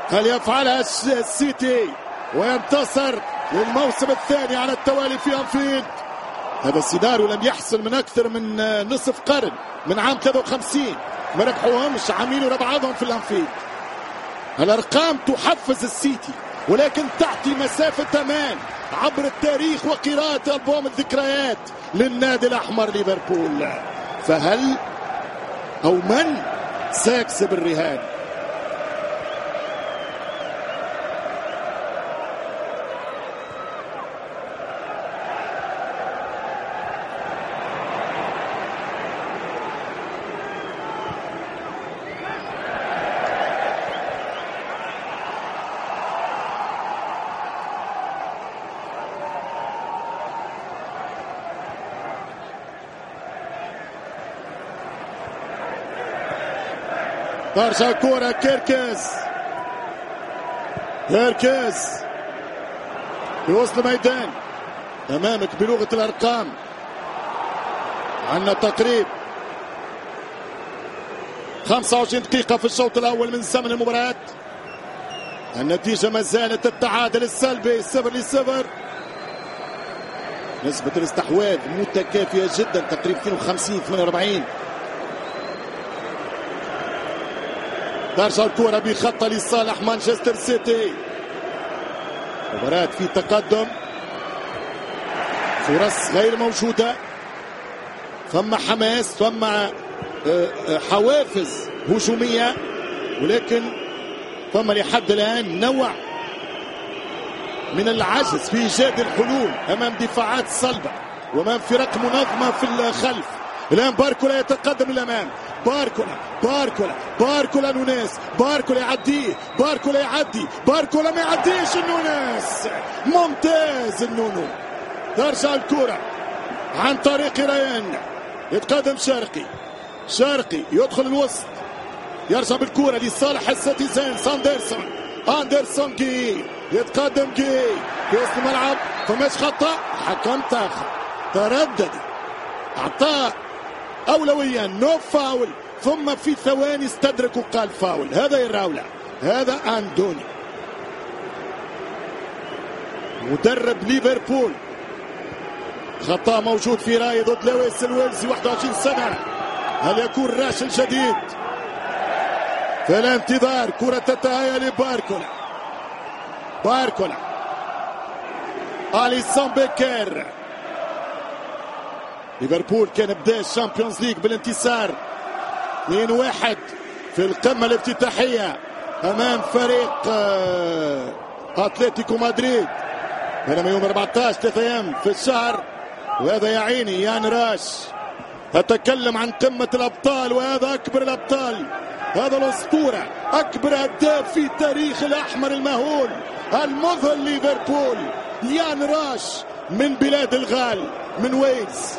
هل يفعلها السيتي وينتصر للموسم الثاني على التوالي في أنفيلد؟ هذا السيناريو لم يحصل من أكثر من نصف قرن، من عام 53 ما ربحوهمش عامين ورا بعضهم في الأنفيلد. الأرقام تحفز السيتي ولكن تعطي مسافة أمان عبر التاريخ وقراءة ألبوم الذكريات للنادي الأحمر ليفربول. فهل أو من سيكسب الرهان؟ ترجع كرة كيركز في وسط الميدان أمامك بلغة الأرقام. عندنا تقريب 25 دقيقة في الشوط الأول من زمن المباراة. النتيجة ما زالت التعادل السلبي 0-0. نسبة الاستحواذ متكافئة جدا، تقريبا 52-48. ترجع الكرة بخطة لصالح مانشستر سيتي. مباراة في تقدم، فرص غير موجودة، ثم حماس، ثم حوافز هجومية، ولكن ثم لحد الآن نوع من العجز في إيجاد الحلول أمام دفاعات صلبة وأمام فرق منظمة في الخلف. الآن باركولا يتقدم للأمام، باركولا نونيز، باركولا يعديه، باركولا يعدي، باركولا ما يعديش النونيز، ممتاز النونو. ترجع الكرة عن طريق ريان، يتقدم شرقي يدخل الوسط، يرجع بالكرة لصالح السيتيزن أندرسون جي، يتقدم جي في وسط الملعب، فماش خطأ، حكم تاخر، تردد، أعطاه أولوية، نو فاول، ثم في ثواني استدرك وقال فاول. هذا الراولة، هذا أندوني مدرب ليفربول. خطأ موجود في راي ضد لويس الويلزي 21 سنة. هل يكون راشل جديد؟ في الانتظار، كرة تتهيأ لباركولا، أليسون بيكر. ليفربول كان بدا الشامبيونز ليج بالانتصار 2-1 في القمة الافتتاحية أمام فريق أتلتيكو مدريد، بينما يوم 14 3 أيام في الشهر. وهذا يا عيني يان راش، أتكلم عن قمة الأبطال، وهذا أكبر الأبطال، هذا الأسطورة، أكبر هداف في تاريخ الأحمر المهول المذهل ليفربول، يان راش من بلاد الغال، من ويلز.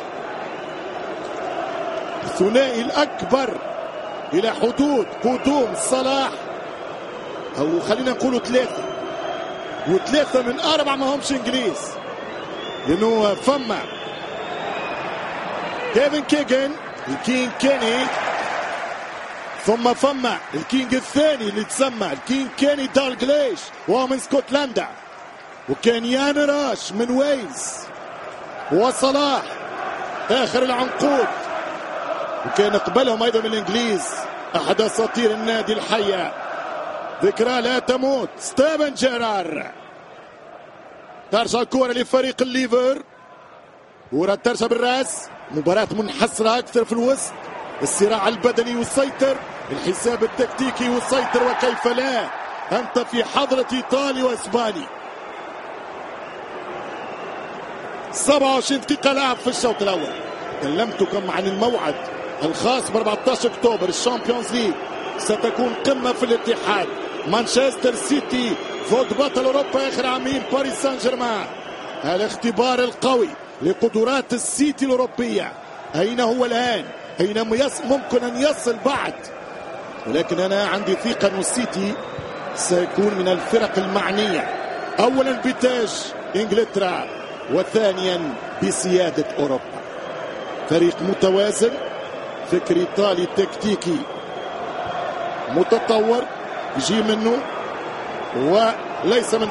الثنائي الأكبر إلى حدود قدوم صلاح، أو خلينا نقولوا 3 و3 من 4 ما همش إنجليز، لأنه فما كيفن كيجن، الكينج كيني، ثم فما الكينج الثاني اللي تسمى الكينج كيني دالجليش وهو من اسكتلندا، وكان يان راش من ويلز، وصلاح آخر العنقود، وكان قبلهم أيضا من الإنجليز أحد أساطير النادي الحية، ذكرى لا تموت، ستيفن جيرار. ترجع الكرة لفريق الليفر، كرة ترجع بالراس، مباراة منحصرة أكثر في الوسط، الصراع البدني يسيطر، الحساب التكتيكي يسيطر، وكيف لا، أنت في حضرة إيطالي وإسباني. 27 دقيقة لعب في الشوط الأول. كلمتكم عن الموعد الخاص ب 14 أكتوبر، الشامبيونز ليج، ستكون قمة في الاتحاد، مانشستر سيتي فوق بطل أوروبا آخر عامين باريس سان جيرمان. الاختبار القوي لقدرات السيتي الأوروبية، أين هو الآن؟ أين ممكن أن يصل بعد؟ ولكن أنا عندي ثقة أن السيتي سيكون من الفرق المعنية، أولا بتاج إنجلترا، وثانيا بسيادة أوروبا. فريق متوازن، فكر إيطالي تكتيكي متطور يجي منه، وليس من